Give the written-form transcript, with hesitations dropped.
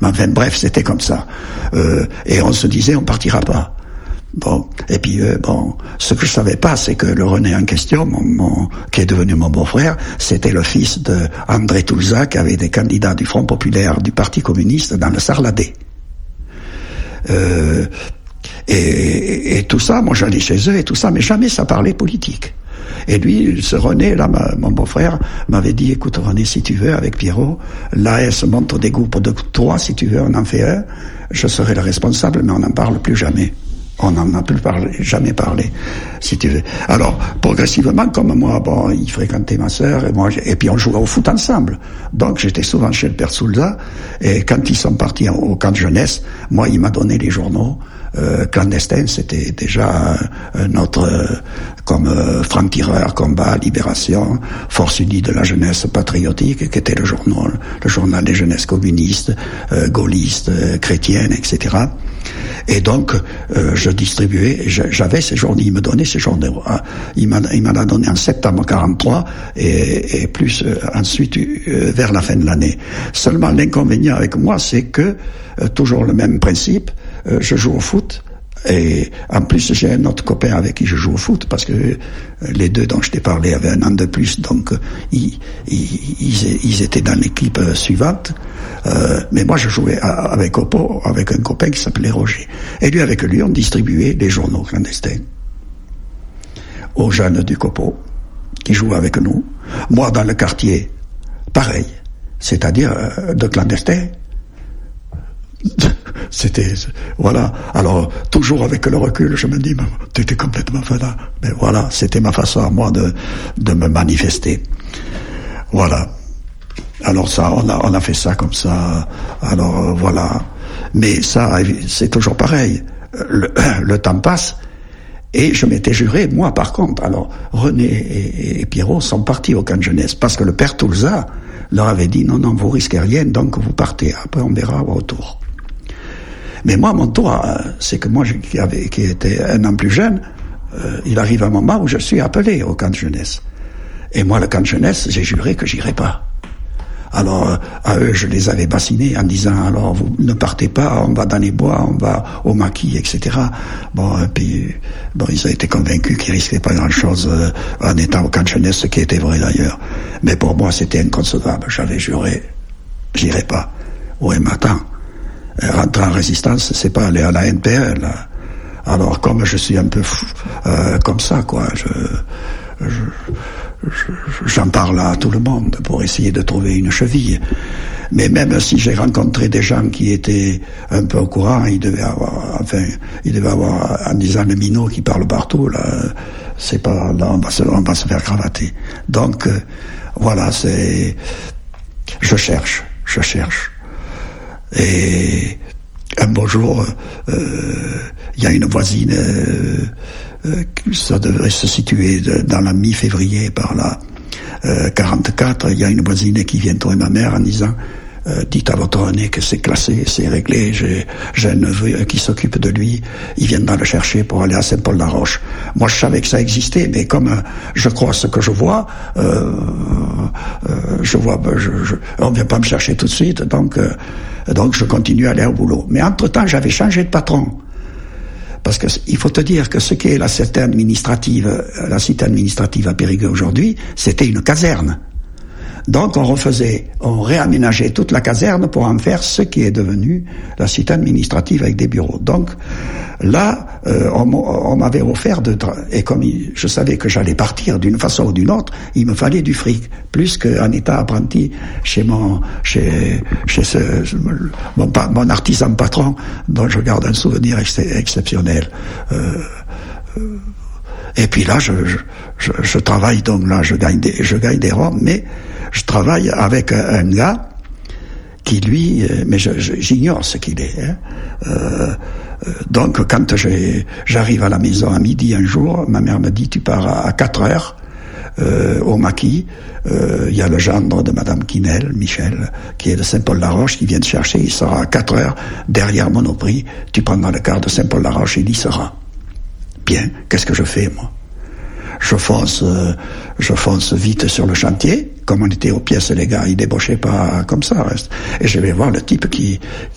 Enfin bref, c'était comme ça. Et on se disait, on partira pas. Bon, et puis ce que je savais pas, c'est que le René en question, qui est devenu mon beau-frère, c'était le fils de André Toulza, qui avait des candidats du Front Populaire du Parti communiste dans le Sarladais. Et tout ça, moi j'allais chez eux et tout ça, mais jamais ça parlait politique. Et lui, ce René, là, mon beau-frère, m'avait dit, écoute René, si tu veux, avec Pierrot, l'AS monte des groupes de 3, si tu veux, on en fait un, je serai le responsable, mais on n'en parle plus jamais. On n'en a plus jamais parlé, si tu veux. Alors, progressivement, comme moi, il fréquentait ma sœur, et puis on jouait au foot ensemble. Donc, j'étais souvent chez le père Soulza, et quand ils sont partis au camp de jeunesse, moi, il m'a donné les journaux, clandestins, c'était déjà notre, comme Franc-Tireur, Combat, Libération, Force Unie de la Jeunesse Patriotique, qui était le journal des jeunesses communistes, gaullistes, chrétiennes, etc. Et donc, je distribuais, j'avais ces journaux, il me donnait ces journaux. Il m'en a donné en septembre 43 et plus ensuite vers la fin de l'année. Seulement l'inconvénient avec moi, c'est que, toujours le même principe, je joue au foot. Et en plus, j'ai un autre copain avec qui je joue au foot, parce que les deux dont je t'ai parlé avaient un an de plus, donc ils étaient dans l'équipe suivante. Mais moi, je jouais avec un copain qui s'appelait Roger. Et lui, avec lui, on distribuait les journaux clandestins aux jeunes du Copo qui jouaient avec nous. Moi, dans le quartier, pareil, c'est-à-dire de clandestins. C'était, voilà. Alors, toujours avec le recul, je me dis, t'étais complètement fada. Mais voilà, c'était ma façon à moi de me manifester. Voilà. Alors ça, on a fait ça comme ça. Alors, voilà. Mais ça, c'est toujours pareil. Le temps passe. Et je m'étais juré, moi, par contre, alors, René et Pierrot sont partis au camp de jeunesse, parce que le père Toulza leur avait dit, non, vous risquez rien, donc vous partez. Après, on verra au retour. Mais moi, mon tour, c'est que moi, qui était un an plus jeune, il arrive un moment où je suis appelé au camp de jeunesse. Et moi, le camp de jeunesse, j'ai juré que j'irais pas. Alors, à eux, je les avais bassinés en disant, alors, vous ne partez pas, on va dans les bois, on va au maquis, etc. Puis, ils ont été convaincus qu'ils risquaient pas grand-chose en étant au camp de jeunesse, ce qui était vrai d'ailleurs. Mais pour moi, c'était inconcevable. J'avais juré, j'irais pas. Ouais, mais attends. Rentrer en résistance, c'est pas aller à la NPL. Alors, comme je suis un peu comme ça, quoi, j'en parle à tout le monde pour essayer de trouver une cheville. Mais même si j'ai rencontré des gens qui étaient un peu au courant, il devait avoir, en disant le minot qui parle partout, là, c'est pas, là, on va se faire cravater. Donc, voilà, je cherche. Et un beau jour, il y a une voisine, ça devrait se situer dans la mi-février par là, 44, il y a une voisine qui vient trouver ma mère en disant, dites à votre René que c'est classé, c'est réglé, j'ai un neveu qui s'occupe de lui, ils viennent le chercher pour aller à Saint-Paul-la-Roche. Moi je savais que ça existait, mais comme je crois ce que je vois, on vient pas me chercher tout de suite, donc je continue à aller au boulot. Mais entre-temps, j'avais changé de patron. Parce que il faut te dire que ce qui est la cité administrative à Périgueux aujourd'hui, c'était une caserne. Donc on réaménageait toute la caserne pour en faire ce qui est devenu la cité administrative avec des bureaux. Donc là, on m'avait offert et comme je savais que j'allais partir d'une façon ou d'une autre, il me fallait du fric, plus qu'en état apprenti chez mon artisan patron, dont je garde un souvenir exceptionnel. Et puis là, je travaille, donc là, je gagne des ronds, mais je travaille avec un gars qui, lui, mais j'ignore ce qu'il est. Donc, quand j'arrive à la maison à midi un jour, ma mère me dit, tu pars à 4 heures au maquis. Il y a le gendre de Madame Quinel, Michel, qui est de Saint-Paul-la-Roche, qui vient te chercher. Il sera à 4 heures derrière Monoprix. Tu prendras le car de Saint-Paul-la-Roche et il y sera. Bien, qu'est-ce que je fais, moi? Je fonce vite sur le chantier. Comme on était aux pièces, les gars, ils débauchaient pas comme ça. Et je vais voir le type qui